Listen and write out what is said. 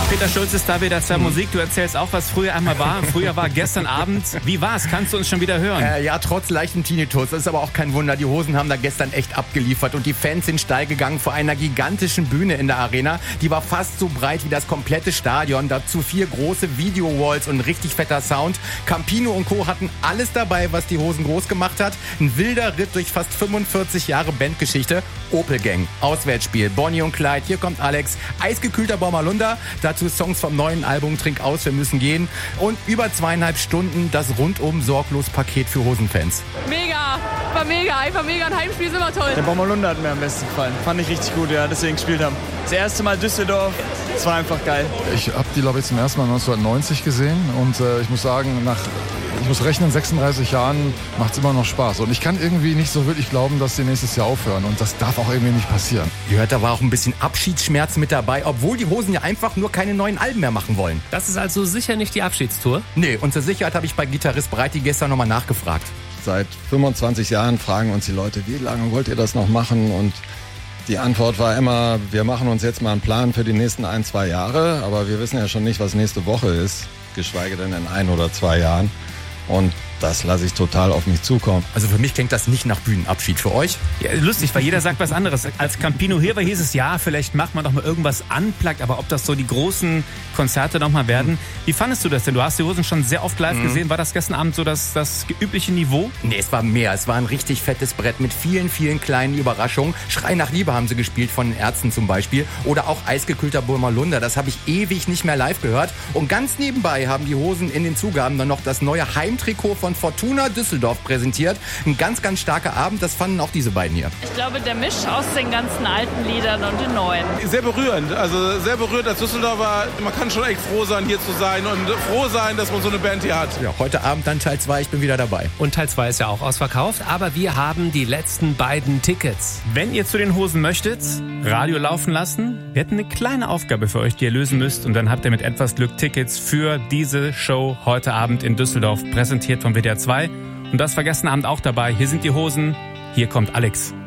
Peter Schulz ist da wieder zur Musik. Du erzählst auch, was früher einmal war. Früher war gestern Abend. Wie war's? Kannst du uns schon wieder hören? Ja, trotz leichtem Tinnitus. Das ist aber auch kein Wunder. Die Hosen haben da gestern echt abgeliefert und die Fans sind steil gegangen vor einer gigantischen Bühne in der Arena. Die war fast so breit wie das komplette Stadion. Dazu 4 große Video-Walls und richtig fetter Sound. Campino und Co. hatten alles dabei, was die Hosen groß gemacht hat. Ein wilder Ritt durch fast 45 Jahre Bandgeschichte. Opel Gang, Auswärtsspiel, Bonnie und Clyde, hier kommt Alex, eisgekühlter Bommerlunder, dazu Songs vom neuen Album Trink aus, wir müssen gehen und über 2,5 Stunden das rundum sorglos Paket für Hosenfans. Mega, war mega, einfach mega, ein Heimspiel ist immer toll. Der Bommerlunder hat mir am besten gefallen, fand ich richtig gut, ja, deswegen gespielt haben. Das erste Mal Düsseldorf, es war einfach geil. Ich habe die, glaube ich, zum ersten Mal 1990 gesehen und ich muss sagen, ich muss rechnen, 36 Jahren macht es immer noch Spaß. Und ich kann irgendwie nicht so wirklich glauben, dass die nächstes Jahr aufhören. Und das darf auch irgendwie nicht passieren. Ihr hört, da war auch ein bisschen Abschiedsschmerz mit dabei, obwohl die Hosen ja einfach nur keine neuen Alben mehr machen wollen. Das ist also sicher nicht die Abschiedstour? Nee, und zur Sicherheit habe ich bei Gitarrist Breiti gestern nochmal nachgefragt. Seit 25 Jahren fragen uns die Leute, wie lange wollt ihr das noch machen? Und die Antwort war immer, wir machen uns jetzt mal einen Plan für die nächsten 1-2 Jahre. Aber wir wissen ja schon nicht, was nächste Woche ist, geschweige denn in 1 oder 2 Jahren. Und das lasse ich total auf mich zukommen. Also für mich klingt das nicht nach Bühnenabschied. Für euch? Ja, lustig, weil jeder sagt was anderes. Als Campino hier war, hieß es, ja, vielleicht macht man doch mal irgendwas unplugged, aber ob das so die großen Konzerte noch mal werden. Wie fandest du das denn? Du hast die Hosen schon sehr oft live gesehen. War das gestern Abend so das übliche Niveau? Nee, es war mehr. Es war ein richtig fettes Brett mit vielen, vielen kleinen Überraschungen. Schrei nach Liebe haben sie gespielt von den Ärzten zum Beispiel. Oder auch eisgekühlter Burmerlunder. Das habe ich ewig nicht mehr live gehört. Und ganz nebenbei haben die Hosen in den Zugaben dann noch das neue Heimtrikot von Fortuna Düsseldorf präsentiert. Ein ganz, ganz starker Abend. Das fanden auch diese beiden hier. Ich glaube, der Misch aus den ganzen alten Liedern und den neuen. Sehr berührend. Also sehr berührt als Düsseldorfer. Man kann schon echt froh sein, hier zu sein und froh sein, dass man so eine Band hier hat. Ja, heute Abend dann Teil 2. Ich bin wieder dabei. Und Teil 2 ist ja auch ausverkauft, aber wir haben die letzten beiden Tickets. Wenn ihr zu den Hosen möchtet, Radio laufen lassen. Wir hätten eine kleine Aufgabe für euch, die ihr lösen müsst. Und dann habt ihr mit etwas Glück Tickets für diese Show heute Abend in Düsseldorf, präsentiert vom WDR 2. Und das war gestern Abend auch dabei. Hier sind die Hosen. Hier kommt Alex.